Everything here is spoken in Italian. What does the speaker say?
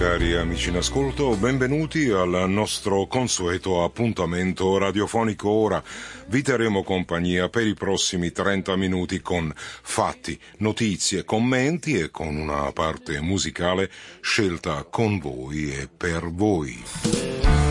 cari amici in ascolto, benvenuti al nostro consueto appuntamento radiofonico. Ora vi terremo compagnia per i prossimi 30 minuti con fatti, notizie, commenti e con una parte musicale scelta con voi e per voi.